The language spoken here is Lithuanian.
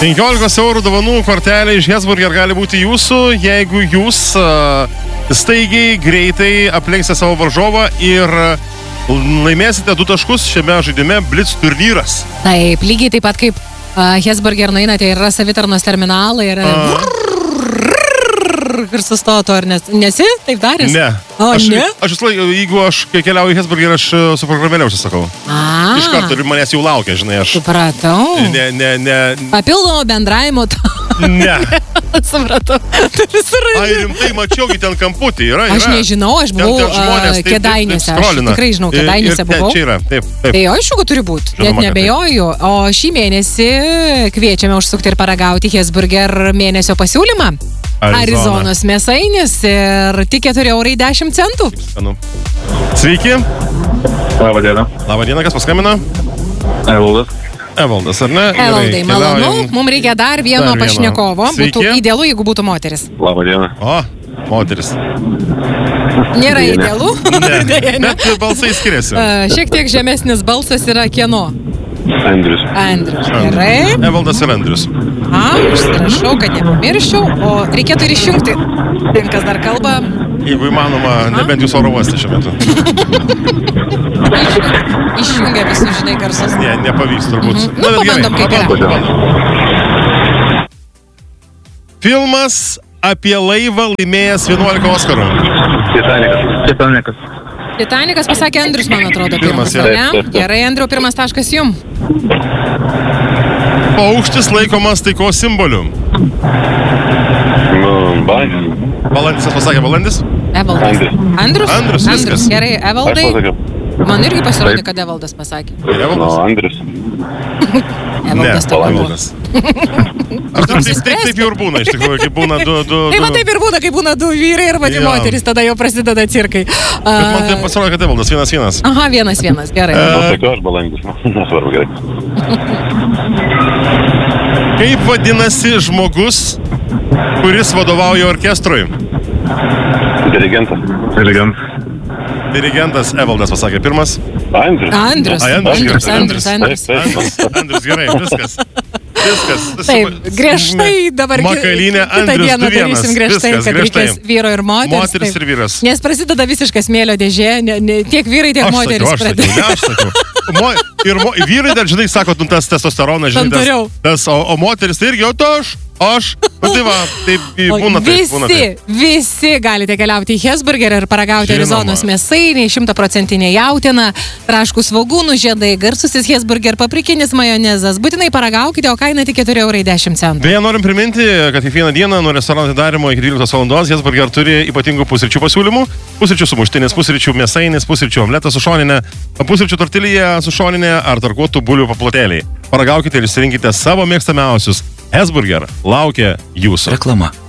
15 eurų dovanų kortelė iš Hesburger gali būti jūsų, jeigu jūs staigiai, greitai aplenksite savo varžovą ir laimėsite 2 taškus šiame žaidime Blitz turnyras. Taip, lygiai taip pat kaip Hesburger nueinate ir yra savitarnos terminalai ir sustoto, ar nesi taip daręs? Ne. Ne? Aš jeigu aš keliauju į Hesburger, aš su programėlė užsisakau. Iš karto ir manęs jau laukia, žinai, aš. Supratau. Ne. Papildomo bendravimo. Ne. Supratau. Ai, rimtai, mačiau, ten kamputį yra. Aš nežinau, aš buvau Kėdainiuose. Aš tikrai žinau, Kėdainiuose buvau. Čia yra, taip. Tai aišku, kad turi būti, net nebejoju. O šį mėnesį kviečiame užsukti ir paragauti Hesburger mėnesio pasiūlymą. Arizonos mėsainis ir tik 4,10 €. Sveiki. Labą dieną. Labą dieną, kas paskambina? Evaldas, ar ne? Evaldai, malonu. Mums reikia dar vieno pašnekovo. Būtų idealu, jeigu būtų moteris. Labą dieną. O, moteris. Nėra idealu? Ne, net balsai skiriasi. Šiek tiek žemesnis balsas yra kieno? Andrius. Gerai. Evaldas ir Andrius. Užsirašau, kad nepamirščiau, o reikėtų ir išjungti. Ten, kas dar kalba. Jeigu įmanoma, nebent jūs oro uoste šiuo metu. Išjungia visus, žinai, garsus. Ne, nepavyks turbūt. Pabandom, kaip yra. Filmas apie laivą laimėjęs 11 Oskarų. Titanikas pasakė Andrius, man atrodo, pirmas, ne? Gerai, Andriu, pirmas taškas jum. Paukštis laikomas taikos simboliu. Balandis, kas pasakė Balandis? Evaldas. Andrius, viskas. Gerai, Evaldai. Man irgi pasirodė, kad Evaldas pasakė. Andrius. Evaldas tavo. Evaldas. Taip jau ir būna, iš tikrųjų, kaip būna du. Tai man taip ir būna, kai būna 2 vyrai ir pati moteris, tada jau prasideda cirkai. Bet man taip pasirodė, kad Evaldas 1-1. Aha, 1-1, gerai. Sakiau, aš Balandis, nesvarbu, gerai. Kaip vadinasi žmogus, kuris vadovauja orkestrui? Dirigentas Evaldas pasakė pirmas. Andrius, gerai, viskas. Taip, griežtai dabar Makalynė, kitą dieną darysim griežtai, kad reikės vyro ir moteris ir vyras. Nes prasideda visiškas smėlio dėžė, tiek vyrai, tiek moteris pradeda. Aš sakiau. Ir vyrai dar, žinai, sako, tas testosteronas, žinai, o moteris tai irgi, aš, tai va, taip būna taip. Visi galite keliauti į Hesburger ir paragauti Arizonos mėsainį, 100% jautiena, traškų svogūnų žiedai, garsusis Hesburger paprikinis majonezas. Būtinai paragaukite, o kaina tik 4,10 €. Beje, norim priminti, kad kiekvieną dieną nuo restorano atidarymo iki 12 valandos Hesburger turi ypatingų pusryčių pasiūlymų. Pusryčių sumuštinis, pusryčių mėsainis, pusryčių omletas su šoninė, pusryčių tortilija su šoninė ar tarkuotų bulių paplotėliai. Paragaukite ir išsirinkite savo mėgstamiausius. Hesburger laukia jūsų. Reklama.